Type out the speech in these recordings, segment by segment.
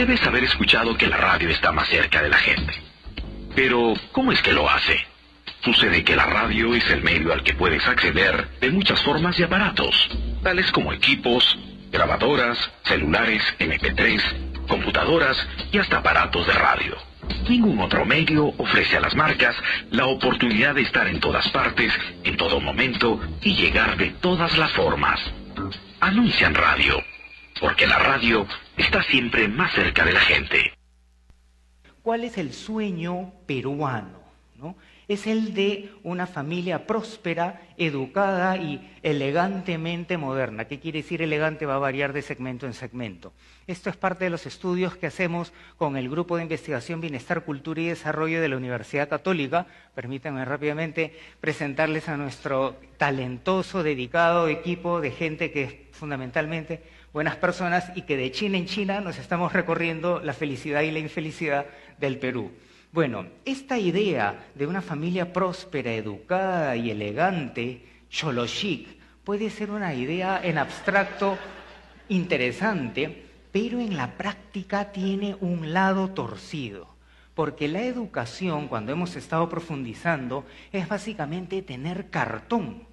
Debes haber escuchado que la radio está más cerca de la gente. Pero, ¿cómo es que lo hace? Sucede que la radio es el medio al que puedes acceder de muchas formas y aparatos, tales como equipos, grabadoras, celulares, MP3, computadoras y hasta aparatos de radio. Ningún otro medio ofrece a las marcas la oportunidad de estar en todas partes, en todo momento y llegar de todas las formas. Anuncian radio, porque la radio está siempre más cerca de la gente. ¿Cuál es el sueño peruano? ¿No? Es el de una familia próspera, educada y elegantemente moderna. ¿Qué quiere decir elegante? Va a variar de segmento en segmento. Esto es parte de los estudios que hacemos con el Grupo de Investigación Bienestar, Cultura y Desarrollo de la Universidad Católica. Permítanme rápidamente presentarles a nuestro talentoso, dedicado equipo de gente que es fundamentalmente buenas personas y que de China en China nos estamos recorriendo la felicidad y la infelicidad del Perú. Bueno, esta idea de una familia próspera, educada y elegante, cholo chic, puede ser una idea en abstracto interesante, pero en la práctica tiene un lado torcido. Porque la educación, cuando hemos estado profundizando, es básicamente tener cartón.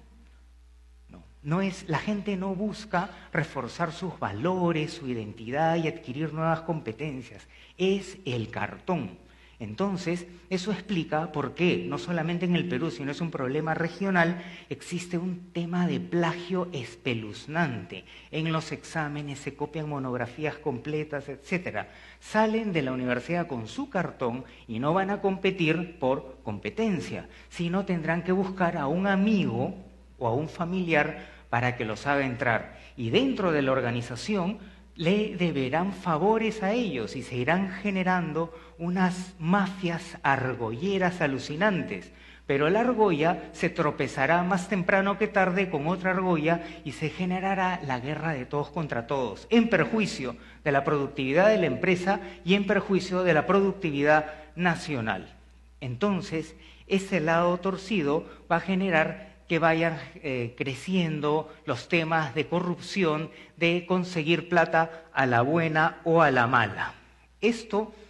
La gente no busca reforzar sus valores, su identidad y adquirir nuevas competencias. Es el cartón. Entonces, eso explica por qué, no solamente en el Perú, sino es un problema regional, existe un tema de plagio espeluznante. En los exámenes se copian monografías completas, etc. Salen de la universidad con su cartón y no van a competir por competencia, sino tendrán que buscar a un amigo o a un familiar para que los haga entrar. Y dentro de la organización le deberán favores a ellos y se irán generando unas mafias argolleras alucinantes. Pero la argolla se tropezará más temprano que tarde con otra argolla y se generará la guerra de todos contra todos, en perjuicio de la productividad de la empresa y en perjuicio de la productividad nacional. Entonces, ese lado torcido va a generar que vayan creciendo los temas de corrupción, de conseguir plata a la buena o a la mala. Esto